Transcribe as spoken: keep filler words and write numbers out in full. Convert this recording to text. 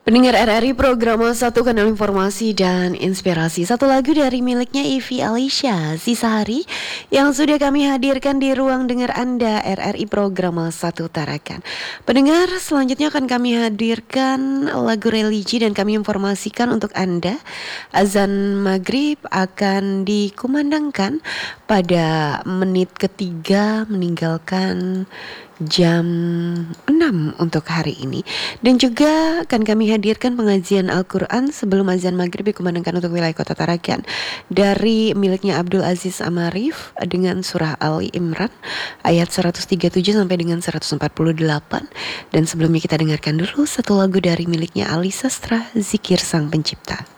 Pendengar R R I Program satu Kanal Informasi dan Inspirasi. Satu lagu dari miliknya Ivy Alicia, Sisa Hari, yang sudah kami hadirkan di ruang dengar Anda R R I Program satu Tarakan. Pendengar, selanjutnya akan kami hadirkan lagu religi dan kami informasikan untuk Anda azan maghrib akan dikumandangkan pada menit ketiga meninggalkan jam enam untuk hari ini. Dan juga akan kami hadirkan pengajian Al-Quran sebelum azan maghrib dikumandangkan untuk wilayah kota Tarakan dari miliknya Abdul Aziz Amarif dengan surah Ali Imran ayat seratus tiga puluh tujuh sampai dengan seratus empat puluh delapan. Dan sebelumnya kita dengarkan dulu satu lagu dari miliknya Ali Sastra, Zikir Sang Pencipta.